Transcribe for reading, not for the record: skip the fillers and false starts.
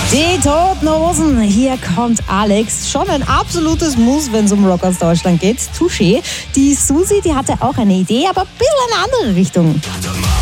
Die Toten Hosen, hier kommt Alex. Schon ein absolutes Muss, wenn es um Rock aus Deutschland geht. Touché. Die Susi, die hatte auch eine Idee, aber ein bisschen eine andere Richtung.